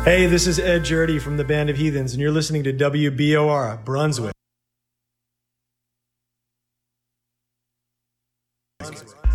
Hey, this is Ed Jurdy from the Band of Heathens, and you're listening to WBOR, Brunswick.